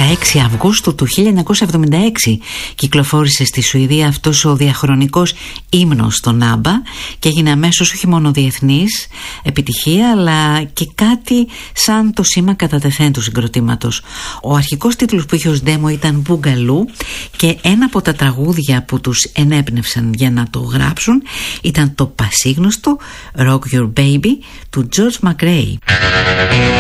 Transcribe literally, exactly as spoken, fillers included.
δεκαέξι Αυγούστου του χίλια εννιακόσια εβδομήντα έξι κυκλοφόρησε στη Σουηδία αυτός ο διαχρονικός ύμνος στον Άμπα και έγινε αμέσως όχι μόνο διεθνής επιτυχία, αλλά και κάτι σαν το σήμα κατά τεθέν του συγκροτήματος. Ο αρχικός τίτλος που είχε ως demo ήταν Μπουγκαλού και ένα από τα τραγούδια που τους ενέπνευσαν για να το γράψουν ήταν το πασίγνωστο Rock Your Baby του George McRae.